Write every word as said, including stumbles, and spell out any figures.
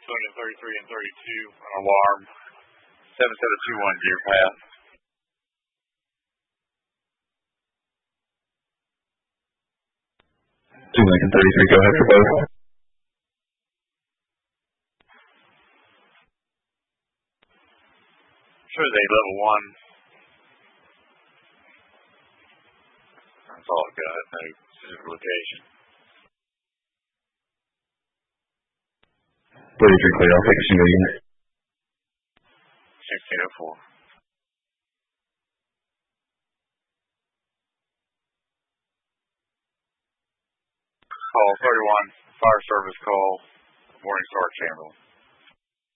two thirty-three and thirty-two, an alarm, seven seven two one, Deer Path. two Lincoln thirty-three, go ahead for both. Sure, they level one. That's all I've got, no specific location. thirty-three clear, I'll take a single unit. sixteen oh four. Call thirty-one, fire service call, Morning Star Chamberlain.